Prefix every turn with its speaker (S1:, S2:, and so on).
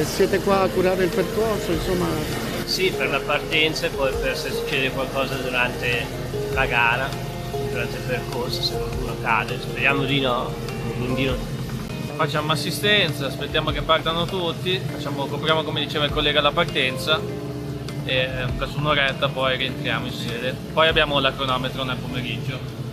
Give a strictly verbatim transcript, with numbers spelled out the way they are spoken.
S1: eh, siete qua a curare il percorso, insomma?
S2: Sì, per la partenza e poi per se succede qualcosa durante la gara, durante il percorso, se qualcuno cade. Speriamo di no, di no.
S3: Facciamo assistenza, aspettiamo che partano tutti, facciamo, copriamo come diceva il collega la partenza e verso un'oretta poi rientriamo in sede. Poi abbiamo la cronometro nel pomeriggio.